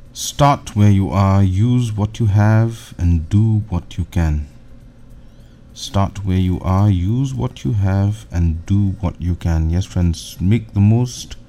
Start where you are, use what you have, and do what you can. Start where you are, use what you have, and do what you can. Yes, friends, make the most